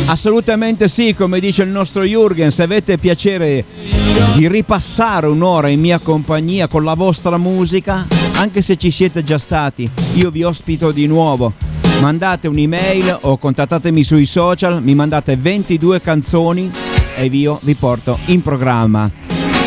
Assolutamente sì, come dice il nostro Jürgen, se avete piacere di ripassare un'ora in mia compagnia con la vostra musica, anche se ci siete già stati, io vi ospito di nuovo. Mandate un'email o contattatemi sui social, mi mandate 22 canzoni e io vi porto in programma.